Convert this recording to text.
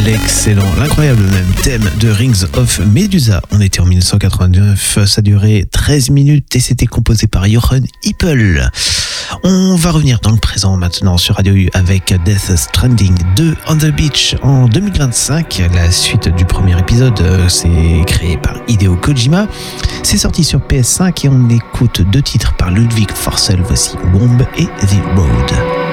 l'excellent, l'incroyable même thème de Rings of Medusa. On était en 1989, ça durait 13 minutes et c'était composé par Johan Hippel. On va revenir dans le présent maintenant sur Radio U avec Death Stranding 2 on the Beach en 2025. La suite du premier épisode, c'est créé par Hideo Kojima. C'est sorti sur PS5 et on écoute deux titres par Ludwig Forssell. Voici Womb et The Road.